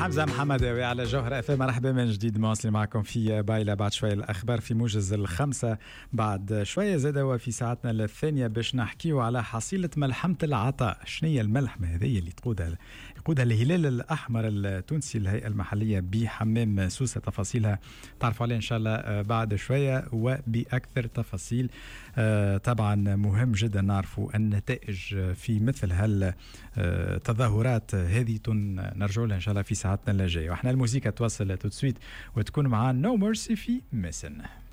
حمزة محمداوي على جوهرة FM. مرحبا من جديد، مواصلين معكم في بايلة. بعد شوية الأخبار في موجز 5، بعد شوية زاد وفي ساعتنا الثانية باش نحكيو على حصيلة ملحمة العطاء. شنية الملحمة هذه اللي يقودها الهلال الأحمر التونسي، الهيئة المحلية بحمام سوسة؟ تفاصيلها تعرفوا عليها إن شاء الله بعد شوية وبأكثر تفاصيل. طبعا مهم جدا نعرفوا النتائج في مثل هالتظاهرات هذه، نرجع لها إن شاء الله في ساعتنا الجاية. وإحنا الموسيقى توصل تو سويت وتكون معنا No Mercy في مسن.